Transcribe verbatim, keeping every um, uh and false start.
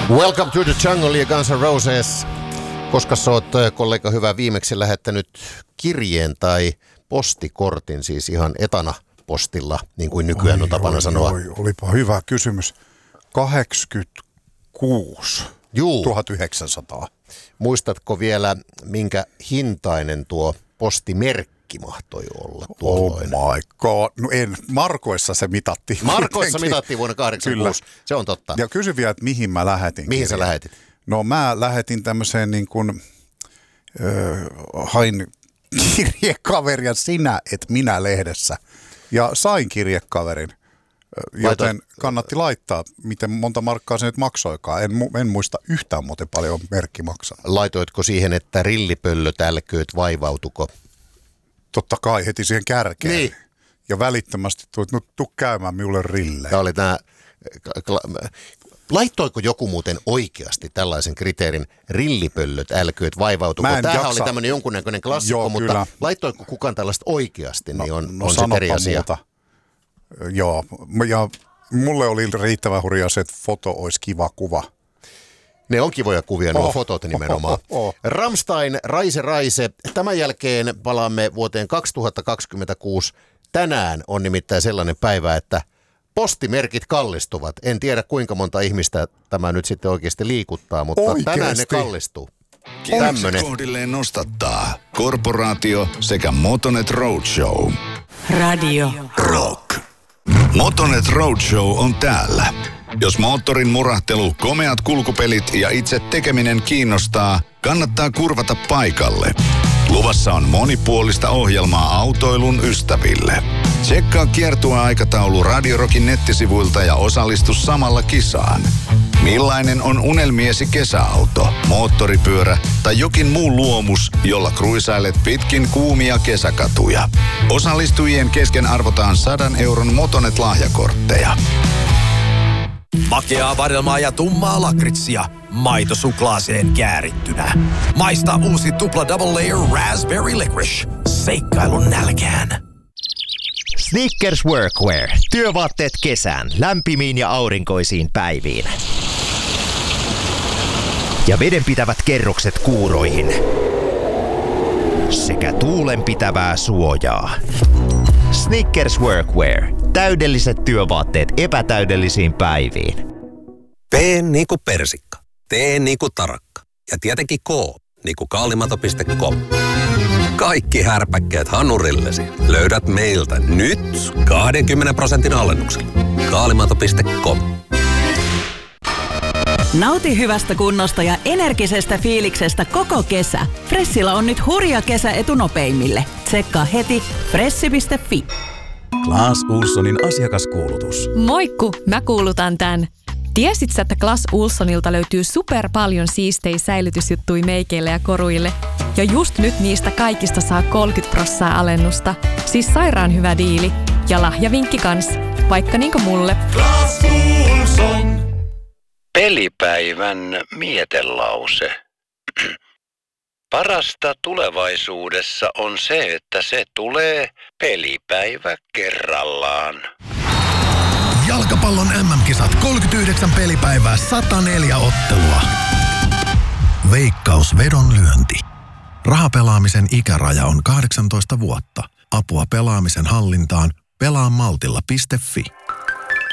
Welcome to the jungle ja Guns N' Roses. Koska sä oot, kollega hyvä, viimeksi lähettänyt kirjeen tai postikortin, siis ihan etana postilla, niin kuin nykyään oi, on tapana oi, sanoa. Oi, olipa hyvä kysymys. kahdeksankymmentäkuusi, Juu. tuhatyhdeksänsataa. Muistatko vielä, minkä hintainen tuo postimerkki mahtoi olla tuolloin? Oh my god. No en, markoissa se mitattiin. Markoissa mitattiin vuonna kahdeksankymmentäkuusi, kyllä. Se on totta. Ja kysy vielä, että mihin mä lähetin. Mihin kirjeen. sä lähetit? No mä lähetin tämmöiseen niin kuin, äh, hain kirjekaveria sinä et minä lehdessä. Ja sain kirjekaverin, joten Laitoit... kannatti laittaa, miten monta markkaa se nyt maksoikaan. En, en muista yhtään muuten paljon merkki maksaa. Laitoitko siihen, että rillipöllöt älkööt vaivautuko? Totta kai heti siihen kärkeen. Niin. Ja välittömästi tuli, että no tuu käymään minulle rilleen. Tämä oli tämä... Laittoiko joku muuten oikeasti tällaisen kriteerin, rillipöllöt älkööt vaivautuko? Tämähän jaksa. Oli tämmöinen jonkunnäköinen klassikko, Joo, mutta kyllä. Laittoiko kukaan tällaista oikeasti, niin on, no, on se eri asia. Muuta. Joo, ja mulle oli riittävän hurjaa se, että foto olisi kiva kuva. Ne on kivoja kuvia, nuo oh, fotot nimenomaan. Oh, oh, oh. Rammstein, Raise Raise. Tämän jälkeen palaamme vuoteen kaksituhattakaksikymmentäkuusi. Tänään on nimittäin sellainen päivä, että postimerkit kallistuvat. En tiedä kuinka monta ihmistä tämä nyt sitten oikeasti liikuttaa, mutta oikeasti. Tänään ne kallistuu. Tämmönen. Kohdilleen nostattaa Korporaatio sekä Motonet Roadshow. Radio Rock. Motonet Roadshow on täällä. Jos moottorin murahtelu, komeat kulkupelit ja itse tekeminen kiinnostaa, kannattaa kurvata paikalle. Luvassa on monipuolista ohjelmaa autoilun ystäville. Tsekkaa kiertueaikataulu Radio Rockin nettisivuilta ja osallistu samalla kisaan. Millainen on unelmiesi kesäauto, moottoripyörä tai jokin muu luomus, jolla kruisailet pitkin kuumia kesäkatuja? Osallistujien kesken arvotaan sadan euron Motonet-lahjakortteja. Makeaa vadelmaa ja tummaa lakritsia. Maito suklaaseen käärittynä. Maista uusi tupla double layer raspberry licorice. Seikkailun nälkään. Snickers Workwear. Työvaatteet kesään, lämpimiin ja aurinkoisiin päiviin. Ja vedenpitävät kerrokset kuuroihin. Sekä tuulenpitävää suojaa. Snickers Workwear. Täydelliset työvaatteet epätäydellisiin päiviin. P niinku persikka. T niinku tarakka. Ja tietenkin K niinku kaalimato piste com. Kaikki härpäkkeet hanurillesi löydät meiltä nyt kaksikymmentä prosentin alennuksella. kaalimato piste com. Nauti hyvästä kunnosta ja energisestä fiiliksestä koko kesä. Fressillä on nyt hurja kesä etunopeimmille. Tsekkaa heti fressi piste fi. Clas Ohlsonin asiakaskuulutus. Moikku, mä kuulutan tän. Tiesit sä, että Clas Ohlsonilta löytyy super paljon siistejä säilytysjuttuja meikeille ja koruille? Ja just nyt niistä kaikista saa kolmekymmentä prosenttia alennusta. Siis sairaan hyvä diili. Ja lahjavinkki kans, vaikka niinku mulle. Clas Ohlson. Pelipäivän mietelause. Parasta tulevaisuudessa on se, että se tulee pelipäivä kerrallaan. Jalkapallon äm äm-kisat kolmekymmentäyhdeksän pelipäivää, sata neljä ottelua. Veikkaus vedonlyönti. Rahapelaamisen ikäraja on kahdeksantoista vuotta. Apua pelaamisen hallintaan pelaamaltilla piste fi.